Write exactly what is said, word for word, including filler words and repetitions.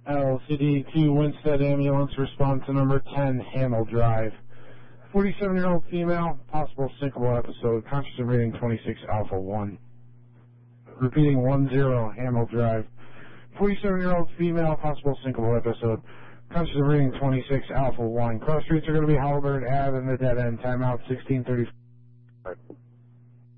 L C D to Winstead Ambulance, response to number ten, Hamel Drive. forty-seven-year-old female, possible syncopal episode, conscious of reading twenty-six Alpha one. Repeating one zero, Hamel Drive. forty-seven-year-old female, possible syncopal episode, conscious of reading twenty-six Alpha one. Cross streets are going to be Halbert Ave and the dead end. Timeout sixteen thirty.